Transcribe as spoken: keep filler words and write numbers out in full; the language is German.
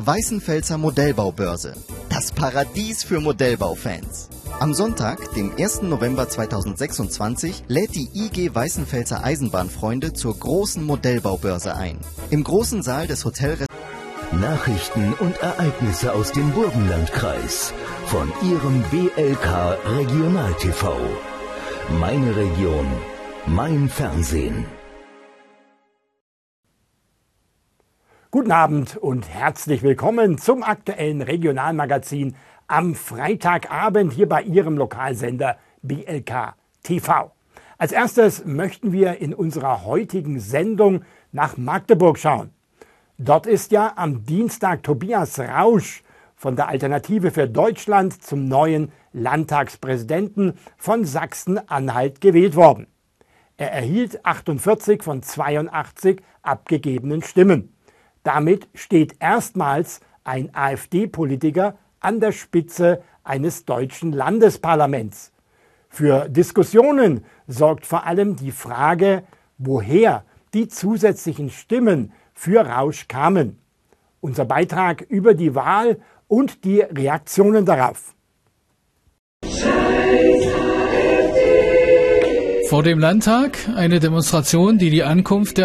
Weißenfelser Modellbaubörse. Das Paradies für Modellbaufans. Am Sonntag, dem ersten November zweitausendsechsundzwanzig, lädt die I G Weißenfelser Eisenbahnfreunde zur großen Modellbaubörse ein. Im großen Saal des Hotel Nachrichten und Ereignisse aus dem Burgenlandkreis von Ihrem B L K Regional T V. Meine Region, mein Fernsehen. Guten Abend und herzlich willkommen zum aktuellen Regionalmagazin am Freitagabend hier bei Ihrem Lokalsender B L K T V. Als erstes möchten wir in unserer heutigen Sendung nach Magdeburg schauen. Dort ist ja am Dienstag Tobias Rausch von der Alternative für Deutschland zum neuen Landtagspräsidenten von Sachsen-Anhalt gewählt worden. Er erhielt achtundvierzig von zweiundachtzig abgegebenen Stimmen. Damit steht erstmals ein AfD-Politiker an der Spitze eines deutschen Landesparlaments. Für Diskussionen sorgt vor allem die Frage, woher die zusätzlichen Stimmen für Rausch kamen. Unser Beitrag über die Wahl und die Reaktionen darauf. Vor dem Landtag eine Demonstration, die die Ankunft der